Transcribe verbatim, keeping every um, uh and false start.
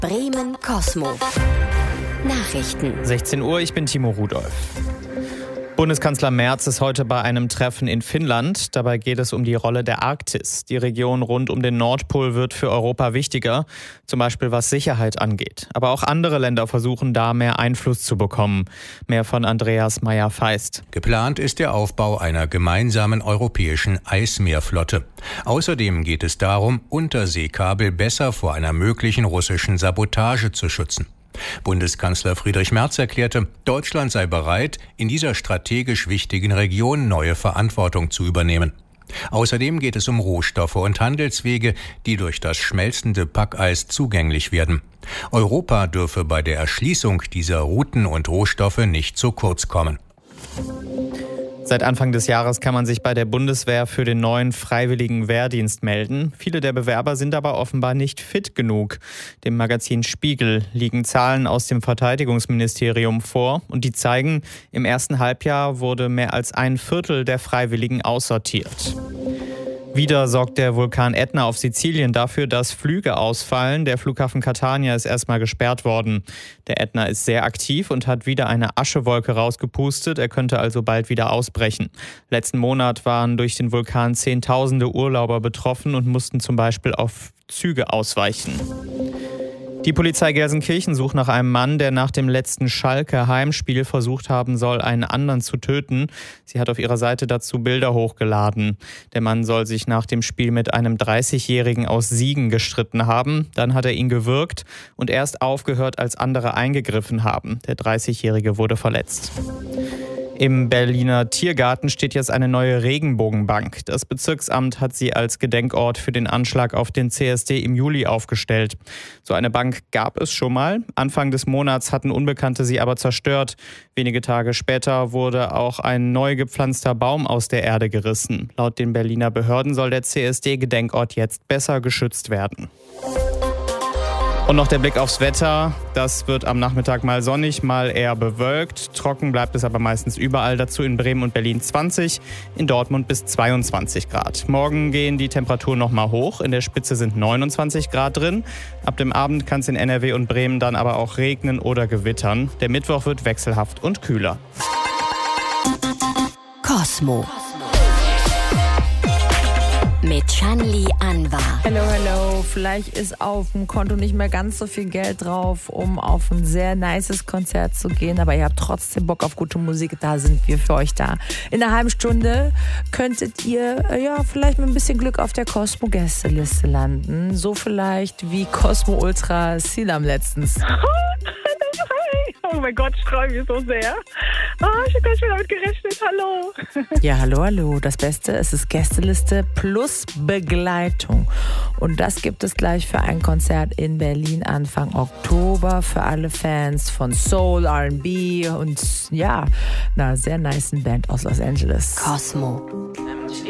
Bremen Cosmo. Nachrichten. sechzehn Uhr, ich bin Timo Rudolph. Bundeskanzler Merz ist heute bei einem Treffen in Finnland. Dabei geht es um die Rolle der Arktis. Die Region rund um den Nordpol wird für Europa wichtiger, zum Beispiel was Sicherheit angeht. Aber auch andere Länder versuchen da mehr Einfluss zu bekommen. Mehr von Andreas Meyer-Feist. Geplant ist der Aufbau einer gemeinsamen europäischen Eismeerflotte. Außerdem geht es darum, Unterseekabel besser vor einer möglichen russischen Sabotage zu schützen. Bundeskanzler Friedrich Merz erklärte, Deutschland sei bereit, in dieser strategisch wichtigen Region neue Verantwortung zu übernehmen. Außerdem geht es um Rohstoffe und Handelswege, die durch das schmelzende Packeis zugänglich werden. Europa dürfe bei der Erschließung dieser Routen und Rohstoffe nicht zu kurz kommen. Seit Anfang des Jahres kann man sich bei der Bundeswehr für den neuen freiwilligen Wehrdienst melden. Viele der Bewerber sind aber offenbar nicht fit genug. Dem Magazin Spiegel liegen Zahlen aus dem Verteidigungsministerium vor und die zeigen, im ersten Halbjahr wurde mehr als ein Viertel der Freiwilligen aussortiert. Wieder sorgt der Vulkan Ätna auf Sizilien dafür, dass Flüge ausfallen. Der Flughafen Catania ist erstmal gesperrt worden. Der Ätna ist sehr aktiv und hat wieder eine Aschewolke rausgepustet. Er könnte also bald wieder ausbrechen. Letzten Monat waren durch den Vulkan Zehntausende Urlauber betroffen und mussten zum Beispiel auf Züge ausweichen. Die Polizei Gelsenkirchen sucht nach einem Mann, der nach dem letzten Schalke-Heimspiel versucht haben soll, einen anderen zu töten. Sie hat auf ihrer Seite dazu Bilder hochgeladen. Der Mann soll sich nach dem Spiel mit einem dreißigjährigen aus Siegen gestritten haben. Dann hat er ihn gewürgt und erst aufgehört, als andere eingegriffen haben. Der dreißigjährige wurde verletzt. Im Berliner Tiergarten steht jetzt eine neue Regenbogenbank. Das Bezirksamt hat sie als Gedenkort für den Anschlag auf den C S D im Juli aufgestellt. So eine Bank gab es schon mal. Anfang des Monats hatten Unbekannte sie aber zerstört. Wenige Tage später wurde auch ein neu gepflanzter Baum aus der Erde gerissen. Laut den Berliner Behörden soll der C S D-Gedenkort jetzt besser geschützt werden. Und noch der Blick aufs Wetter. Das wird am Nachmittag mal sonnig, mal eher bewölkt. Trocken bleibt es aber meistens überall. Dazu in Bremen und Berlin zwanzig, in Dortmund bis zweiundzwanzig Grad. Morgen gehen die Temperaturen noch mal hoch. In der Spitze sind neunundzwanzig Grad drin. Ab dem Abend kann es in N R W und Bremen dann aber auch regnen oder gewittern. Der Mittwoch wird wechselhaft und kühler. Cosmo. Mit Shanli Anwar. Hallo, hallo. Vielleicht ist auf dem Konto nicht mehr ganz so viel Geld drauf, um auf ein sehr nices Konzert zu gehen, aber ihr habt trotzdem Bock auf gute Musik. Da sind wir für euch da. In einer halben Stunde könntet ihr ja vielleicht mit ein bisschen Glück auf der Cosmo-Gästeliste landen. So vielleicht wie Cosmo Ultra Silam letztens. Oh mein Gott, ich freue mich so sehr. Oh, ich habe gar nicht mehr damit gerechnet. Hallo. Ja, hallo, hallo. Das Beste, es ist Gästeliste plus Begleitung. Und das gibt es gleich für ein Konzert in Berlin Anfang Oktober für alle Fans von Soul, R and B und ja, einer sehr nicen Band aus Los Angeles. Cosmo.